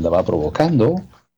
andaba provocando.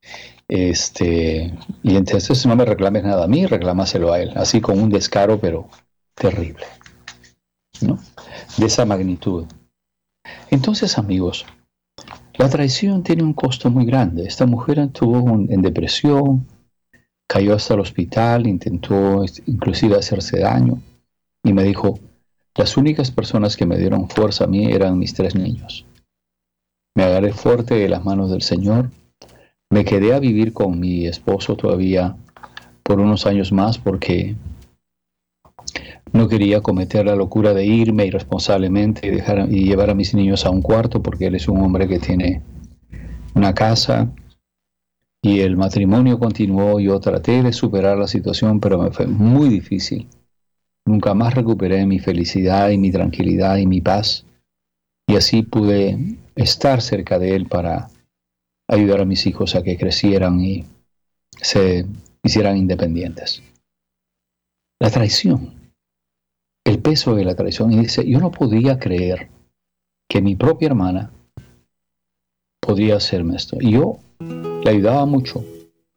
Y entonces no me reclames nada a mí, reclámaselo a él, así con un descaro, pero terrible, ¿no? De esa magnitud. Entonces, amigos, la traición tiene un costo muy grande. Esta mujer estuvo en depresión, cayó hasta el hospital, intentó inclusive hacerse daño, y me dijo, las únicas personas que me dieron fuerza a mí eran mis 3 niños. Me agarré fuerte de las manos del Señor. Me quedé a vivir con mi esposo todavía por unos años más porque no quería cometer la locura de irme irresponsablemente y llevar a mis niños a un cuarto, porque él es un hombre que tiene una casa y el matrimonio continuó. Yo traté de superar la situación, pero me fue muy difícil. Nunca más recuperé mi felicidad y mi tranquilidad y mi paz, y así pude estar cerca de él para ayudar a mis hijos a que crecieran y se hicieran independientes. La traición, el peso de la traición. Y dice, yo no podía creer que mi propia hermana podría hacerme esto. Y yo le ayudaba mucho,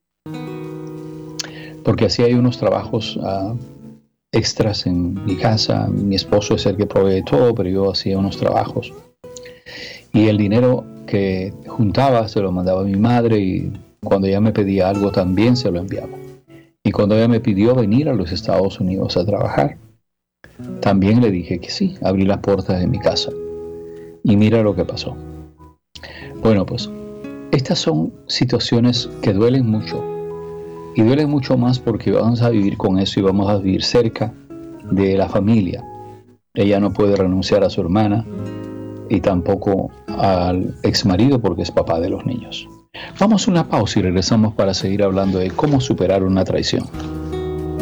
porque hacía ahí unos trabajos extras en mi casa. Mi esposo es el que provee todo, pero yo hacía unos trabajos. Y el dinero que juntaba se lo mandaba a mi madre, y cuando ella me pedía algo también se lo enviaba. Y cuando ella me pidió venir a los Estados Unidos a trabajar, también le dije que sí, abrí las puertas de mi casa. Y mira lo que pasó. Bueno, pues estas son situaciones que duelen mucho, y duelen mucho más porque vamos a vivir con eso y vamos a vivir cerca de la familia. Ella no puede renunciar a su hermana y tampoco al ex marido porque es papá de los niños. Vamos a una pausa y regresamos para seguir hablando de cómo superar una traición.